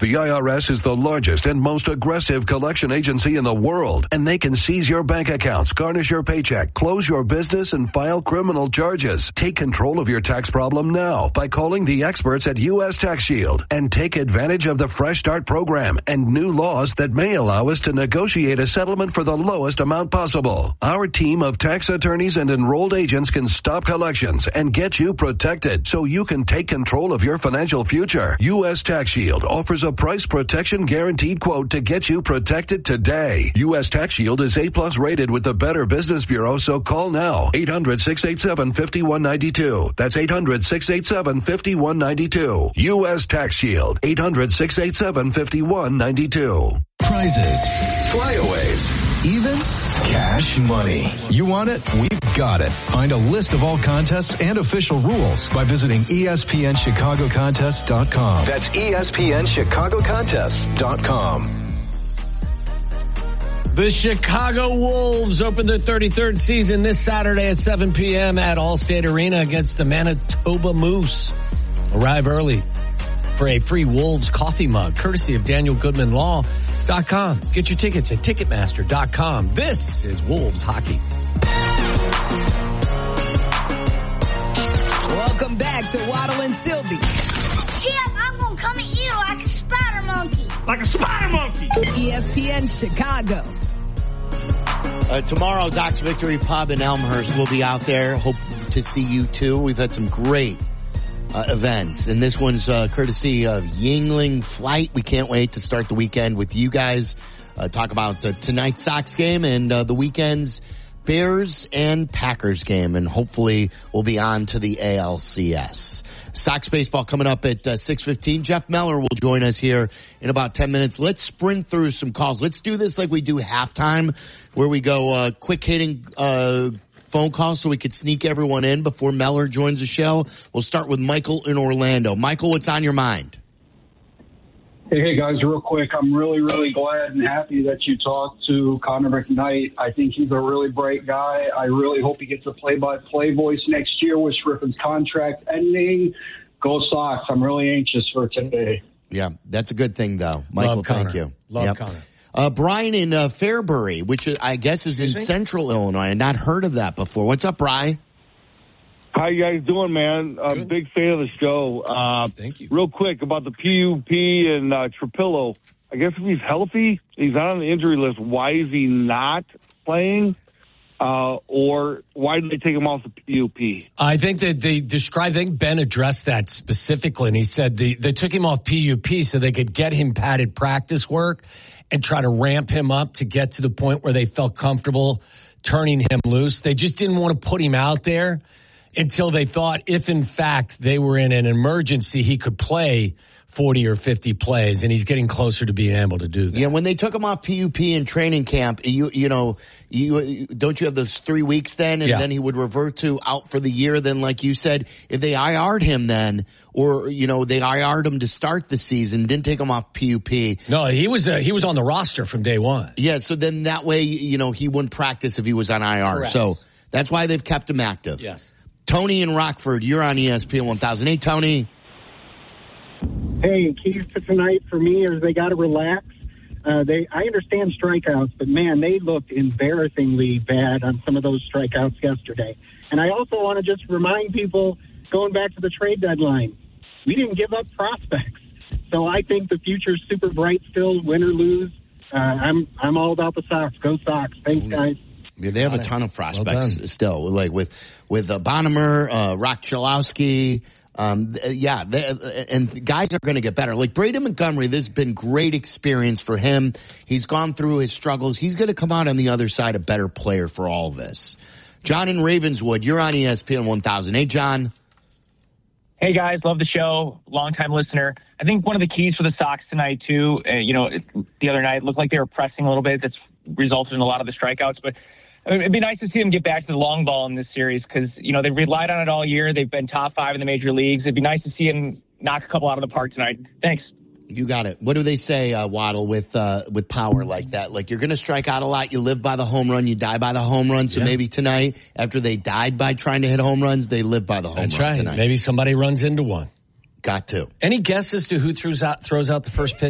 The IRS is the largest and most aggressive collection agency in the world, and they can seize your bank accounts, garnish your paycheck, close your business, and file criminal charges. Take control of your tax problem now by calling the experts at U.S. Tax Shield and take advantage of the Fresh Start program and new laws that may allow us to negotiate a settlement for the lowest amount possible. Our team of tax attorneys and enrolled agents can stop collections and get you protected so you can take control of your financial future. U.S. Tax Shield offers a price protection guaranteed quote to get you protected today. U.S. Tax Shield is A+ rated with the Better Business Bureau, so call now. 800-687-5192. That's 800-687-5192. U.S. Tax Shield. 800-687-5192. Prizes, flyaways, even cash money. You want it? We've got it. Find a list of all contests and official rules by visiting ESPNChicagoContest.com. That's ESPNChicagoContest.com. The Chicago Wolves open their 33rd season this Saturday at 7 p.m. at Allstate Arena against the Manitoba Moose. Arrive early for a free Wolves coffee mug, courtesy of DanielGoodmanLaw.com. Get your tickets at Ticketmaster.com. This is Wolves Hockey. Welcome back to Waddle and Sylvie. Jeff, I'm going to come at you like a spider monkey. Like a spider monkey. ESPN Chicago. Tomorrow, Doc's Victory Pub in Elmhurst. We'll be out there. Hope to see you too. We've had some great events, and this one's courtesy of Yingling Flight. We can't wait to start the weekend with you guys. Talk about tonight's Sox game and the weekend's Bears and Packers game, and hopefully we'll be on to the ALCS. Sox baseball coming up at 6:15. Jeff Meller will join us here in about 10 minutes. Let's sprint through some calls. Let's do this like we do halftime, where we go quick hitting phone calls so we could sneak everyone in before Meller joins the show. We'll start with Michael in Orlando. Michael, what's on your mind? Hey, guys, real quick. I'm really, really glad and happy that you talked to Connor McKnight. I think he's a really bright guy. I really hope he gets a play-by-play voice next year with Griffin's contract ending. Go Sox. I'm really anxious for today. Yeah, that's a good thing, though. Michael, thank you. Love Connor. Brian in Fairbury, which I guess is in central Illinois. I've not heard of that before. What's up, Brian? How you guys doing, man? I'm a big fan of the show. Thank you. Real quick about the PUP and Trapillo. I guess if he's healthy, he's not on the injury list. Why is he not playing? Or why did they take him off the PUP? I think that they described, I think Ben addressed that specifically, and he said they took him off PUP so they could get him padded practice work and try to ramp him up to get to the point where they felt comfortable turning him loose. They just didn't want to put him out there until they thought if, in fact, they were in an emergency, he could play 40 or 50 plays, and he's getting closer to being able to do that. Yeah, when they took him off PUP in training camp, you don't you have those 3 weeks then, and then he would revert to out for the year. Then, like you said, if they IR'd him then, or they IR'd him to start the season, didn't take him off PUP. No, he was on the roster from day one. Yeah, so then that way, he wouldn't practice if he was on IR. Correct. So that's why they've kept him active. Yes. Tony in Rockford, you're on ESPN 1000. Hey, Tony. Hey, keys to tonight for me is they got to relax. I understand strikeouts, but man, they looked embarrassingly bad on some of those strikeouts yesterday. And I also want to just remind people, going back to the trade deadline, we didn't give up prospects. So I think the future's super bright still, win or lose. I'm all about the Sox. Go Sox. Thanks, guys. Yeah, they have a ton of prospects still, like with Bonnemer, Rock Chalowski. And guys are going to get better. Like Braden Montgomery, this has been great experience for him. He's gone through his struggles. He's going to come out on the other side a better player for all of this. John in Ravenswood, you're on ESPN 1000. Hey, John. Hey, guys. Love the show. Long-time listener. I think one of the keys for the Sox tonight, too, the other night, looked like they were pressing a little bit. That's resulted in a lot of the strikeouts. But it'd be nice to see them get back to the long ball in this series because, they've relied on it all year. They've been top 5 in the major leagues. It'd be nice to see them knock a couple out of the park tonight. Thanks. You got it. What do they say, Waddle, with power like that? Like, you're going to strike out a lot. You live by the home run. You die by the home run. So maybe tonight, after they died by trying to hit home runs, they live by the home run tonight. Maybe somebody runs into one. Got to. Any guess as to who throws out the first pitch?